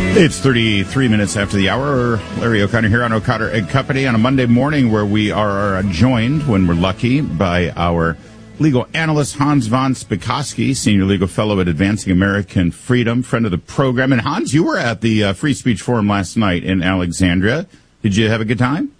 It's 33 minutes after the hour. Larry O'Connor here on O'Connor and Company on a Monday morning, where we are joined, when we're lucky, by our legal analyst, Hans von Spakovsky, Senior Legal Fellow at Advancing American Freedom, friend of the program. And Hans, you were at the Free Speech Forum last night in Alexandria. Did you have a good time?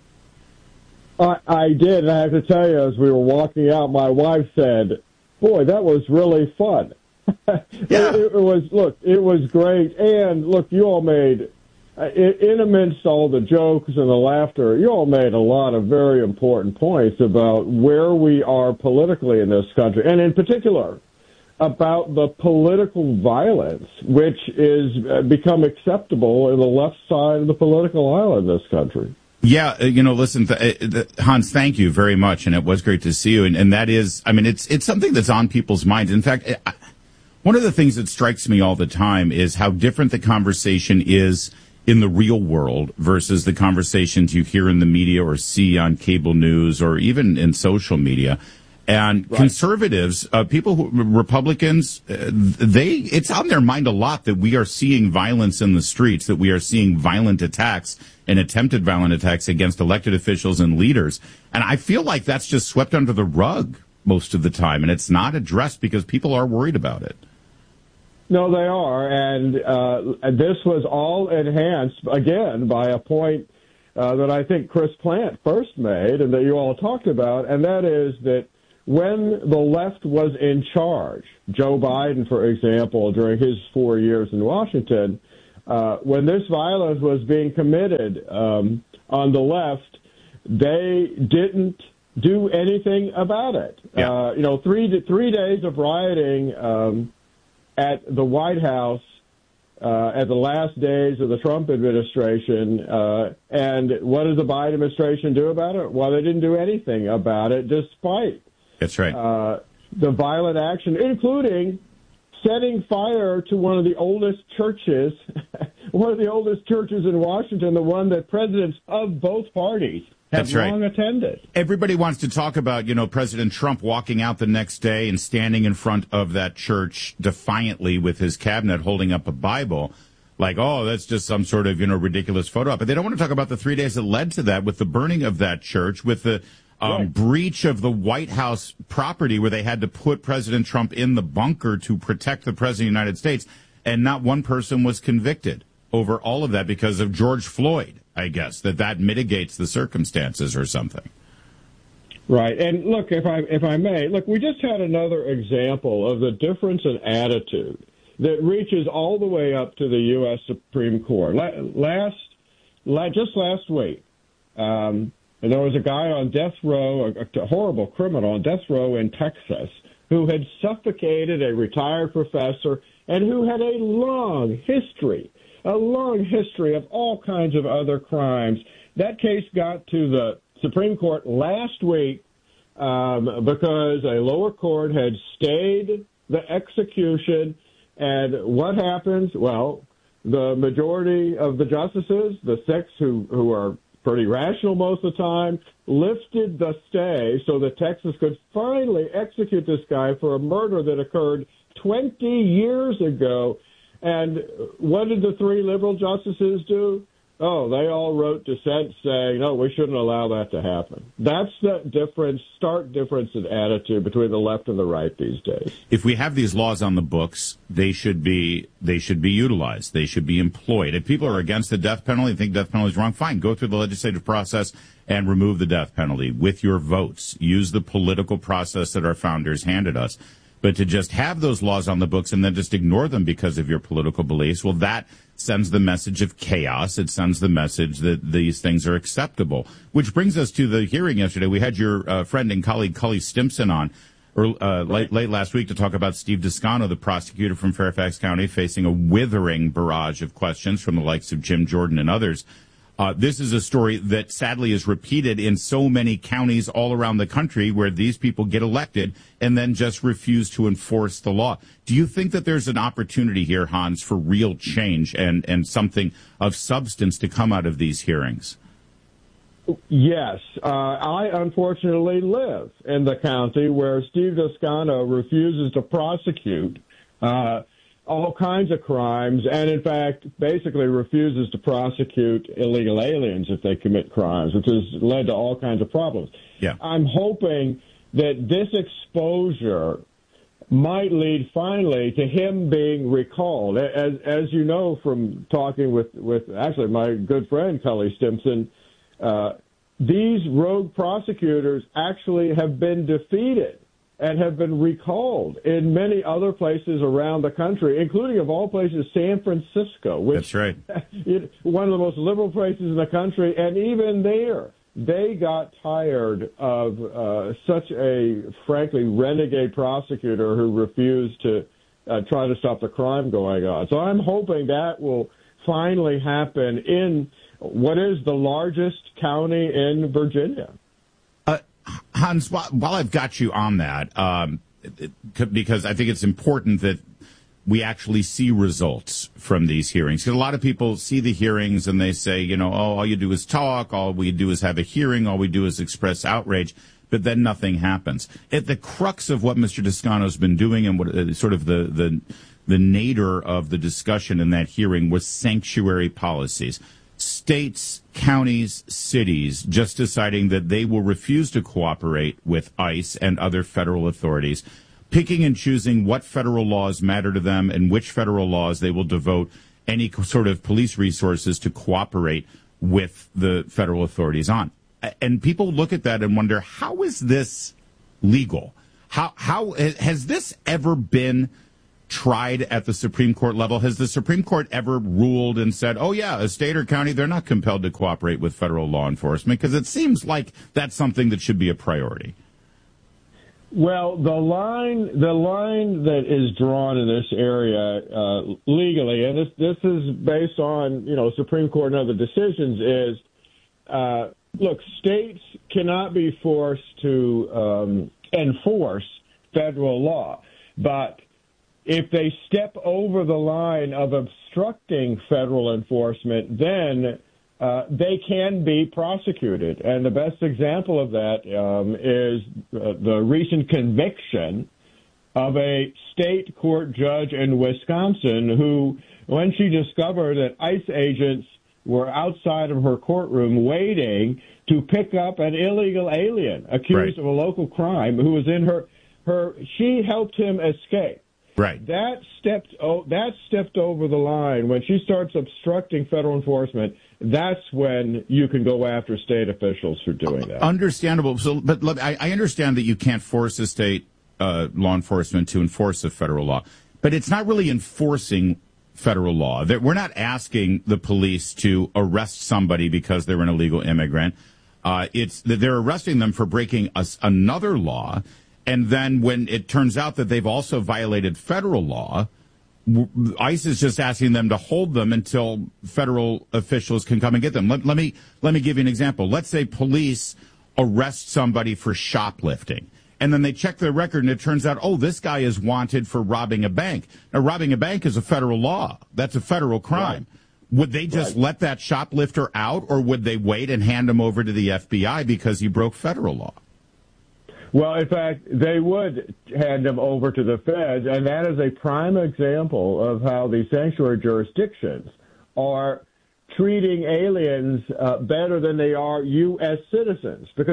I did, and I have to tell you, as we were walking out, my wife said, boy, that was really fun. Yeah. It was great. And look, you all made, in amidst all the jokes and the laughter, you all made a lot of very important points about where we are politically in this country, and in particular about the political violence which is become acceptable in the left side of the political aisle in this country. Yeah, listen, Hans, thank you very much, and it was great to see you. And that is, I mean, it's something that's on people's minds. In fact, one of the things that strikes me all the time is how different the conversation is in the real world versus the conversations you hear in the media or see on cable news or even in social media. And right. Conservatives, Republicans, it's on their mind a lot that we are seeing violence in the streets, that we are seeing violent attacks and attempted violent attacks against elected officials and leaders. And I feel like that's just swept under the rug most of the time, and it's not addressed because people are worried about it. No, they are, and this was all enhanced, again, by a point that I think Chris Plant first made and that you all talked about, and that is that when the left was in charge, Joe Biden, for example, during his 4 years in Washington, when this violence was being committed on the left, they didn't do anything about it. Yeah. 3 days of rioting at the White House at the last days of the Trump administration. And what did the Biden administration do about it? Well, they didn't do anything about it, despite that's right. The violent action, including setting fire to one of the oldest churches, in Washington, the one that presidents of both parties have long attended. Everybody wants to talk about, President Trump walking out the next day and standing in front of that church defiantly with his cabinet holding up a Bible, like, oh, that's just some sort of, ridiculous photo op. But they don't want to talk about the 3 days that led to that, with the burning of that church, with the breach of the White House property where they had to put President Trump in the bunker to protect the President of the United States. And not one person was convicted over all of that because of George Floyd. I guess that mitigates the circumstances or something. Right. And look, if I may, we just had another example of the difference in attitude that reaches all the way up to the U.S. Supreme Court. Just last week, there was a guy on death row, a horrible criminal on death row in Texas, who had suffocated a retired professor and who had a long history of all kinds of other crimes. That case got to the Supreme Court last week because a lower court had stayed the execution. And what happens? Well, the majority of the justices, the six who are pretty rational most of the time, lifted the stay so that Texas could finally execute this guy for a murder that occurred 20 years ago. And what did the three liberal justices do? Oh, they all wrote dissent saying, no, we shouldn't allow that to happen. That's the stark difference in attitude between the left and the right these days. If we have these laws on the books, they should be utilized. They should be employed. If people are against the death penalty, think death penalty is wrong, fine. Go through the legislative process and remove the death penalty with your votes. Use the political process that our founders handed us. But to just have those laws on the books and then just ignore them because of your political beliefs, well, that sends the message of chaos. It sends the message that these things are acceptable, which brings us to the hearing yesterday. We had your friend and colleague Cully Stimson on late last week to talk about Steve Descano, the prosecutor from Fairfax County, facing a withering barrage of questions from the likes of Jim Jordan and others. This is a story that sadly is repeated in so many counties all around the country where these people get elected and then just refuse to enforce the law. Do you think that there's an opportunity here, Hans, for real change and something of substance to come out of these hearings? Yes. I unfortunately live in the county where Steve Descano refuses to prosecute all kinds of crimes, and in fact, basically refuses to prosecute illegal aliens if they commit crimes, which has led to all kinds of problems. Yeah. I'm hoping that this exposure might lead finally to him being recalled. As you know from talking with actually my good friend Cully Stimson, these rogue prosecutors actually have been defeated and have been recalled in many other places around the country, including, of all places, San Francisco, which That's right. one of the most liberal places in the country, and even there, they got tired of such a, frankly, renegade prosecutor who refused to try to stop the crime going on. So I'm hoping that will finally happen in what is the largest county in Virginia. Hans, while I've got you on that, because I think it's important that we actually see results from these hearings. Because a lot of people see the hearings and they say, you know, oh, all you do is talk, all we do is have a hearing, all we do is express outrage, but then nothing happens. At the crux of what Mr. Toscano's been doing and what sort of the nadir of the discussion in that hearing was sanctuary policies. States, counties, cities just deciding that they will refuse to cooperate with ICE and other federal authorities, picking and choosing what federal laws matter to them and which federal laws they will devote any sort of police resources to cooperate with the federal authorities on. And people look at that and wonder, how is this legal? How has this ever been tried at the Supreme Court level? Has the Supreme Court ever ruled and said, oh, yeah, a state or county, they're not compelled to cooperate with federal law enforcement? Because it seems like that's something that should be a priority. Well, the line that is drawn in this area legally, and this is based on, you know, Supreme Court and other decisions, is, look, states cannot be forced to enforce federal law, but if they step over the line of obstructing federal enforcement, then they can be prosecuted. And the best example of that is the recent conviction of a state court judge in Wisconsin who, when she discovered that ICE agents were outside of her courtroom waiting to pick up an illegal alien accused of a local crime who was in she helped him escape. Right. That stepped over the line. When she starts obstructing federal enforcement, that's when you can go after state officials for doing that. Understandable. So, but look, I understand that you can't force a state law enforcement to enforce a federal law, but it's not really enforcing federal law. We're not asking the police to arrest somebody because they're an illegal immigrant. It's that they're arresting them for breaking another law. And then when it turns out that they've also violated federal law, ICE is just asking them to hold them until federal officials can come and get them. Let me give you an example. Let's say police arrest somebody for shoplifting, and then they check their record, and it turns out, oh, this guy is wanted for robbing a bank. Now, robbing a bank is a federal law. That's a federal crime. Right. Would they just let that shoplifter out, or would they wait and hand him over to the FBI because he broke federal law? Well, in fact, they would hand them over to the feds, and that is a prime example of how the sanctuary jurisdictions are treating aliens better than they are U.S. citizens. Because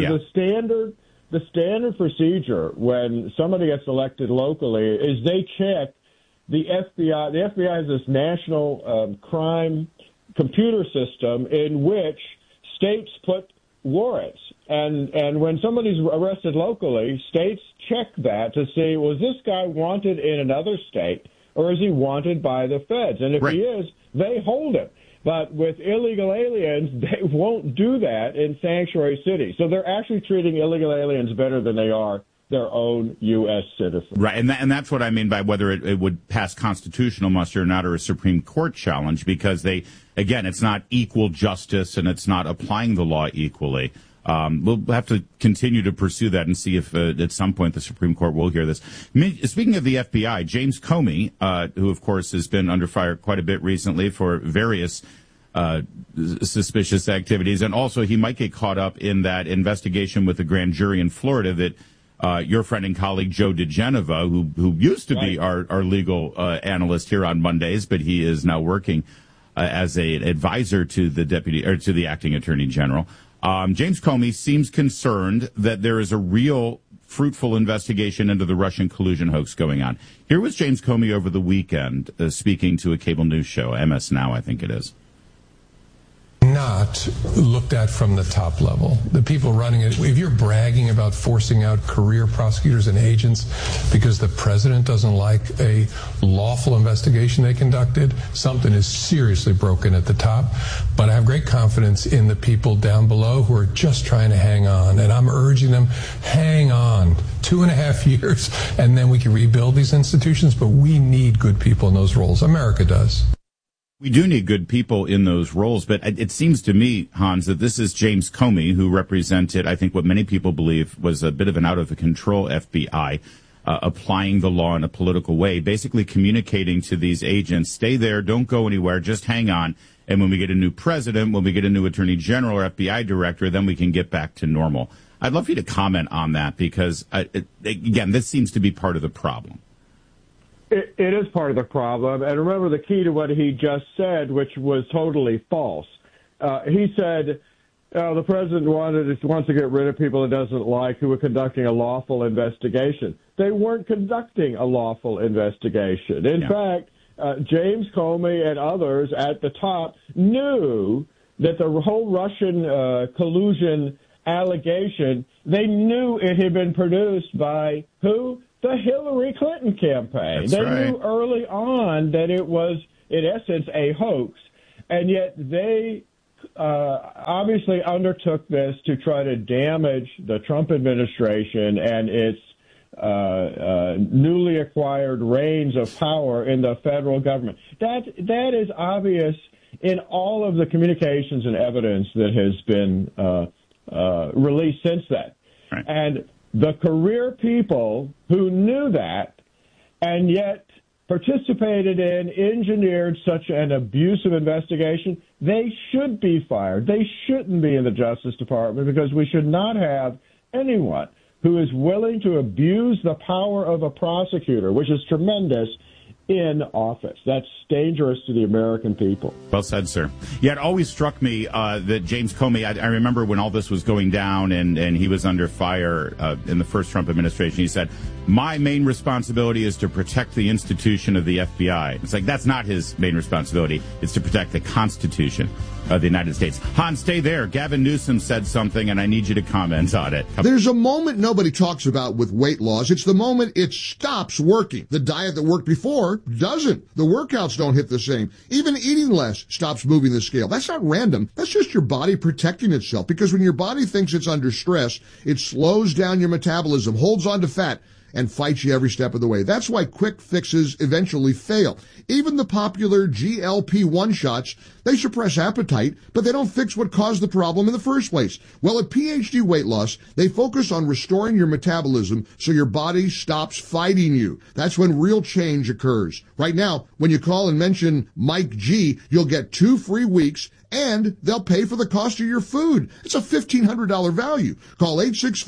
the standard procedure when somebody gets elected locally is they check the FBI. The FBI has this national crime computer system in which states put warrants. And when somebody's arrested locally, states check that to see, was this guy wanted in another state or is he wanted by the feds? And if he is, they hold him. But with illegal aliens, they won't do that in sanctuary cities. So they're actually treating illegal aliens better than they are their own U.S. citizens. Right, and that's what I mean by whether it would pass constitutional muster or not, or a Supreme Court challenge, because it's not equal justice and it's not applying the law equally. We'll have to continue to pursue that and see if at some point the Supreme Court will hear this. Speaking of the FBI, James Comey, who, of course, has been under fire quite a bit recently for various suspicious activities, and also he might get caught up in that investigation with the grand jury in Florida that your friend and colleague Joe DeGenova, who used to be our legal analyst here on Mondays, but he is now working as an advisor to the acting attorney general. James Comey seems concerned that there is a real fruitful investigation into the Russian collusion hoax going on. Here was James Comey over the weekend speaking to a cable news show, MS Now, I think it is. Not looked at from the top level. The people running it, if you're bragging about forcing out career prosecutors and agents because the president doesn't like a lawful investigation they conducted, something is seriously broken at the top. But I have great confidence in the people down below who are just trying to hang on. And I'm urging them, hang on 2.5 years, and then we can rebuild these institutions. But we need good people in those roles. America does. We do need good people in those roles, but it seems to me, Hans, that this is James Comey, who represented, I think, what many people believe was a bit of an out-of-control FBI, applying the law in a political way, basically communicating to these agents, stay there, don't go anywhere, just hang on, and when we get a new president, when we get a new attorney general or FBI director, then we can get back to normal. I'd love for you to comment on that, because, again, this seems to be part of the problem. It is part of the problem. And remember the key to what he just said, which was totally false. He said the president wants to get rid of people he doesn't like who are conducting a lawful investigation. They weren't conducting a lawful investigation. In fact, James Comey and others at the top knew that the whole Russian collusion allegation, they knew it had been produced by who? The Hillary Clinton campaign. They knew early on that it was, in essence, a hoax, and yet they obviously undertook this to try to damage the Trump administration and its newly acquired reins of power in the federal government. That is obvious in all of the communications and evidence that has been released since then. Right. And the career people who knew that and yet participated in, engineered such an abusive investigation, they should be fired. They shouldn't be in the Justice Department, because we should not have anyone who is willing to abuse the power of a prosecutor, which is tremendous, in office. That's dangerous to the American people. Well said, sir. Yeah, it always struck me that James Comey, I remember when all this was going down and he was under fire in the first Trump administration, he said, my main responsibility is to protect the institution of the FBI. It's like, that's not his main responsibility. It's to protect the Constitution of the United States. Hans, stay there. Gavin Newsom said something, and I need you to comment on it. There's a moment nobody talks about with weight loss. It's the moment it stops working. The diet that worked before doesn't. The workouts don't hit the same. Even eating less stops moving the scale. That's not random. That's just your body protecting itself, because when your body thinks it's under stress, it slows down your metabolism, holds on to fat, and fights you every step of the way. That's why quick fixes eventually fail. Even the popular GLP-1 shots, they suppress appetite, but they don't fix what caused the problem in the first place. Well, at PhD Weight Loss, they focus on restoring your metabolism so your body stops fighting you. That's when real change occurs. Right now, when you call and mention Mike G, you'll get 2 free weeks, and they'll pay for the cost of your food. It's a $1,500 value. Call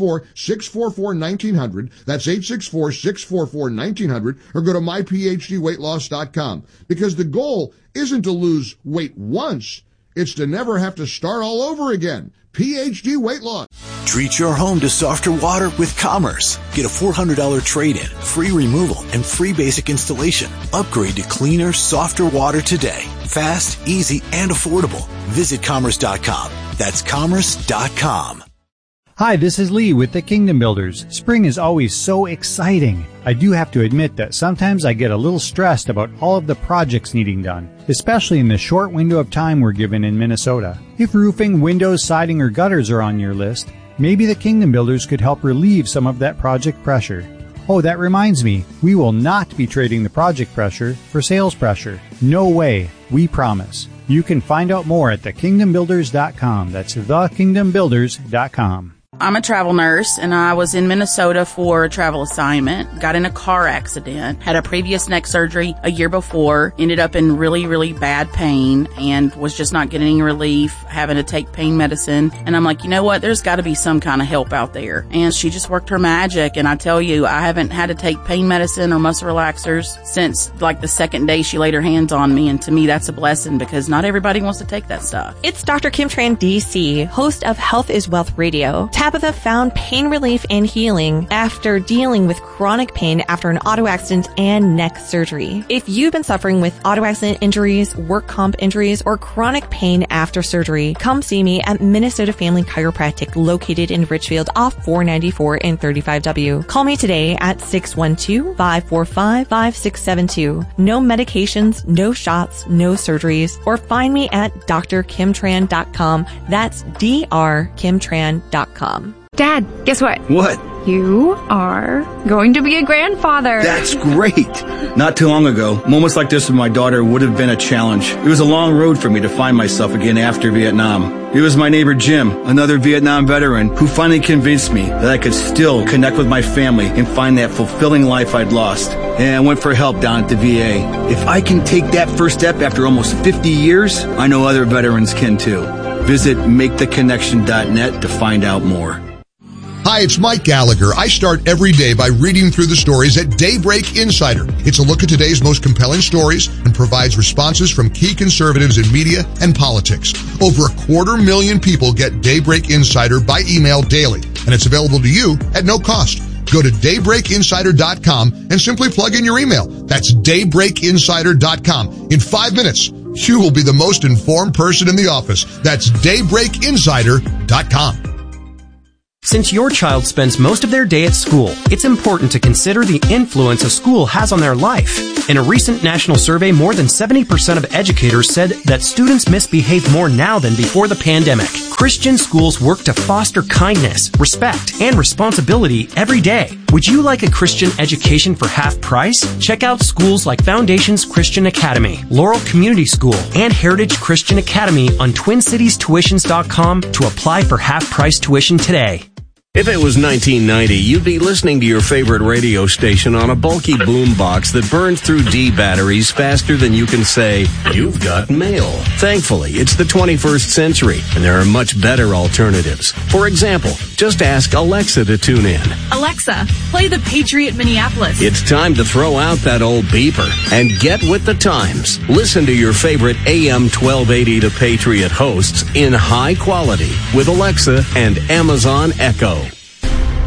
864-644-1900. That's 864-644-1900, or go to myphdweightloss.com. Because the goal isn't to lose weight once, it's to never have to start all over again. PhD Weight Loss. Treat your home to softer water with Commerce. Get a $400 trade-in, free removal, and free basic installation. Upgrade to cleaner, softer water today. Fast, easy, and affordable. Visit Commerce.com. That's Commerce.com. Hi, this is Lee with the Kingdom Builders. Spring is always so exciting. I do have to admit that sometimes I get a little stressed about all of the projects needing done, especially in the short window of time we're given in Minnesota. If roofing, windows, siding, or gutters are on your list, maybe the Kingdom Builders could help relieve some of that project pressure. Oh, that reminds me, we will not be trading the project pressure for sales pressure. No way, we promise. You can find out more at thekingdombuilders.com. That's thekingdombuilders.com. I'm a travel nurse, and I was in Minnesota for a travel assignment, got in a car accident, had a previous neck surgery a year before, ended up in really, really bad pain, and was just not getting any relief, having to take pain medicine. And I'm like, you know what? There's got to be some kind of help out there. And she just worked her magic, and I tell you, I haven't had to take pain medicine or muscle relaxers since like the second day she laid her hands on me, and to me, that's a blessing because not everybody wants to take that stuff. It's Dr. Kim Tran, DC, host of Health is Wealth Radio. Tabitha found pain relief and healing after dealing with chronic pain after an auto accident and neck surgery. If you've been suffering with auto accident injuries, work comp injuries, or chronic pain after surgery, come see me at Minnesota Family Chiropractic located in Richfield off 494 and 35W. Call me today at 612-545-5672. No medications, no shots, no surgeries, or find me at drkimtran.com. That's drkimtran.com. Dad, guess what? What? You are going to be a grandfather. That's great. Not too long ago, moments like this with my daughter would have been a challenge. It was a long road for me to find myself again after Vietnam. It was my neighbor Jim, another Vietnam veteran, who finally convinced me that I could still connect with my family and find that fulfilling life I'd lost. And I went for help down at the VA. If I can take that first step after almost 50 years, I know other veterans can too. Visit maketheconnection.net to find out more. Hi, it's Mike Gallagher. I start every day by reading through the stories at Daybreak Insider. It's a look at today's most compelling stories and provides responses from key conservatives in media and politics. Over 250,000 people get Daybreak Insider by email daily, and it's available to you at no cost. Go to daybreakinsider.com and simply plug in your email. That's daybreakinsider.com. In 5 minutes, you will be the most informed person in the office. That's daybreakinsider.com. Since your child spends most of their day at school, it's important to consider the influence a school has on their life. In a recent national survey, more than 70% of educators said that students misbehave more now than before the pandemic. Christian schools work to foster kindness, respect, and responsibility every day. Would you like a Christian education for half price? Check out schools like Foundations Christian Academy, Laurel Community School, and Heritage Christian Academy on TwinCitiesTuitions.com to apply for half-price tuition today. If it was 1990, you'd be listening to your favorite radio station on a bulky boombox that burns through D batteries faster than you can say, "You've got mail." Thankfully, it's the 21st century, and there are much better alternatives. For example, just ask Alexa to tune in. Alexa, play the Patriot Minneapolis. It's time to throw out that old beeper and get with the times. Listen to your favorite AM 1280 to Patriot hosts in high quality with Alexa and Amazon Echo.